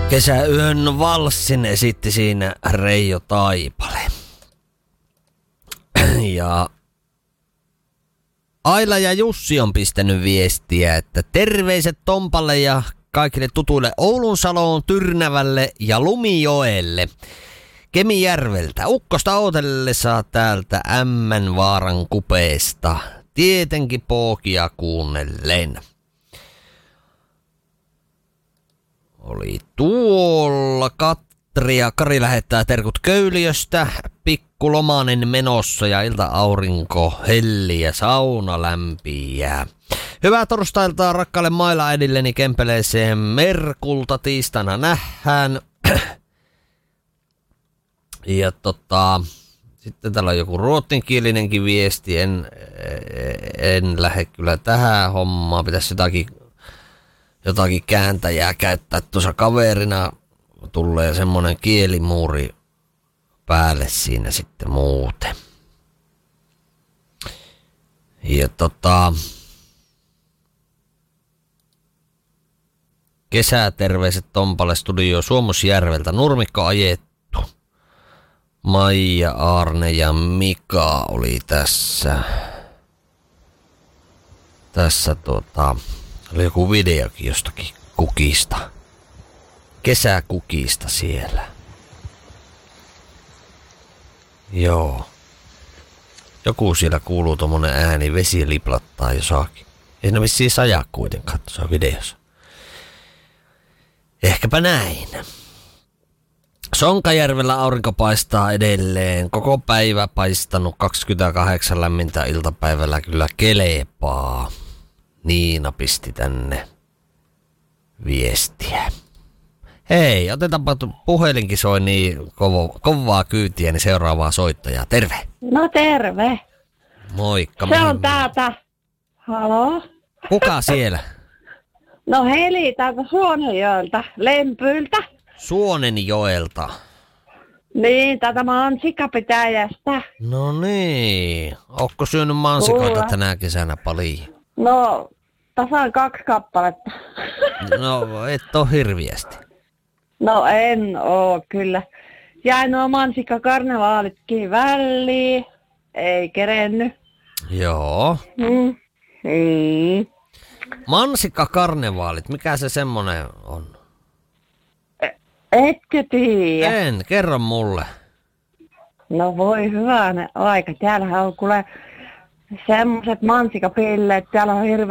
Kesäyön valssin esitti siinä Reijo Taipale. Ja Aila ja Jussi on pistänyt viestiä, että terveiset Tompalle ja kaikille tutuille Oulunsaloon, Tyrnävälle ja Lumijoelle. Kemijärveltä. Ukkosta ootellessa täältä Ämmänvaaran kupeesta. Tietenkin pookia kuunnellen. Oli tuolla Katri ja Kari lähettää terkut Köyliöstä. Pikku lomanen menossa ja ilta-aurinko helliä, sauna lämpiää. Hyvää torstailtaa rakkaalle mailaäidilleni Kempeleeseen Merkulta, tiistaina nähdään. Ja sitten täällä on joku ruotsinkielinenkin viesti. En lähde kyllä tähän hommaan. Pitäisi jotakin kääntäjää käyttää tuossa kaverina. Tulee semmonen kielimuuri päälle siinä sitten muuten. Ja kesäterveiset Tompalle studio Suomusjärveltä. Nurmikko ajettu. Maija, Arne ja Mika oli tässä. Oli joku videokin jostakin kukista. Kesäkukista siellä. Joo. Joku siellä kuuluu tommonen ääni, vesi liplattaa jossakin. Ei ne vissiin sajaa kuitenkaan tuossa videossa. Ehkäpä näin. Sonkajärvellä aurinko paistaa edelleen. Koko päivä paistanut 28 lämmintä, iltapäivällä kyllä kelepaa. Niina pisti tänne viestiä. Hei, otetaanpa puhelinkin soi niin kovaa kyytiä, niin seuraavaa soittajaa. Terve. No terve. Moikka. Se on täältä. Halo? Kuka siellä? No Heli täältä Suonenjoelta, Lempyltä. Suonenjoelta. Niin, täältä mansikkapitäjästä. No niin. Ootko syönyt mansikoita tänä kesänä paljon? No, tasan 2 kappaletta. No, et oo hirviästi. No en oo kyllä. Jäi nuo mansikkakarnevaalitkin väliin. Ei kerennyt. Joo. Mansikkakarnevaalit, mikä se semmonen on? Etkö tiedä? En, kerro mulle. No voi hyvänen aika. Täällähän on kuule semmoset mansikapilleet. Täällä on hirveä